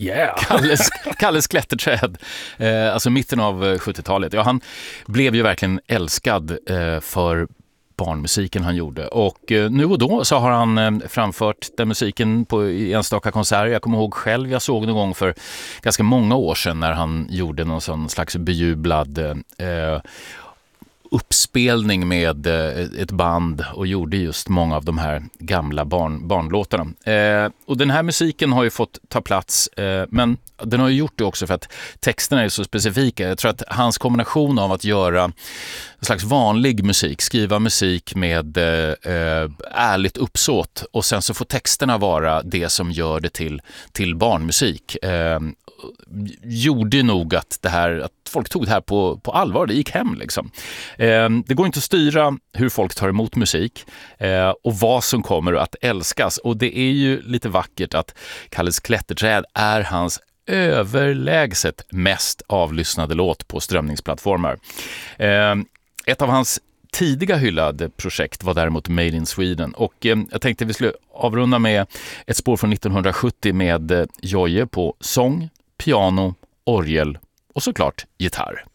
Yeah. Kalles klätterträd, alltså mitten av 70-talet. Ja, han blev ju verkligen älskad för barnmusiken han gjorde. Och nu och då så har han framfört den musiken på enstaka konserter. Jag kommer ihåg själv, jag såg någon gång för ganska många år sedan när han gjorde någon sån slags bejublad uppspelning med ett band och gjorde just många av de här gamla barnlåtarna. Och den här musiken har ju fått ta plats, men den har ju gjort det också för att texterna är så specifika. Jag tror att hans kombination av att göra en slags vanlig musik, skriva musik med ärligt uppsåt och sen så får texterna vara det som gör det till barnmusik, gjorde nog att folk tog det här på allvar. Det gick hem liksom. Det går inte att styra hur folk tar emot musik och vad som kommer att älskas. Och det är ju lite vackert att Kalles klätterträd är hans överlägset mest avlyssnade låt på strömningsplattformar. Ett av hans tidiga hyllade projekt var däremot Made in Sweden, och jag tänkte vi skulle avrunda med ett spår från 1970 med Jojje på sång, piano, orgel och såklart gitarr.